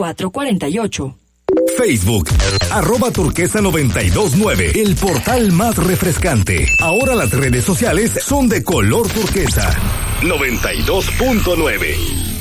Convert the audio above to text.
3448. Facebook, @turquesa929, el portal más refrescante. Ahora las redes sociales son de color turquesa. 92.9.